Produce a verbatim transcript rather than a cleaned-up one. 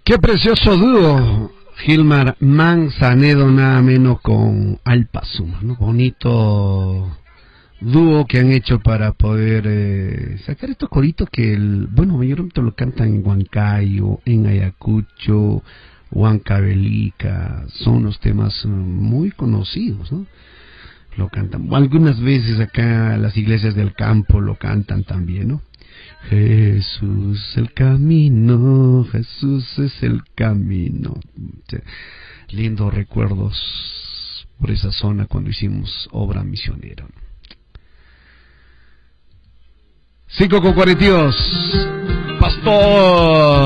Qué precioso dúo, Gilmar Manzanedo, nada menos con Alpazuma, ¿no? Bonito dúo que han hecho para poder eh, sacar estos coritos que, el, bueno, mayormente lo cantan en Huancayo, en Ayacucho, Huancavelica, son unos temas muy conocidos, ¿no? Lo cantan, algunas veces acá las iglesias del campo lo cantan también, ¿no? Jesús el camino, Jesús es el camino. Lindos recuerdos por esa zona cuando hicimos obra misionera. cinco con cuarenta y dos, Pastor.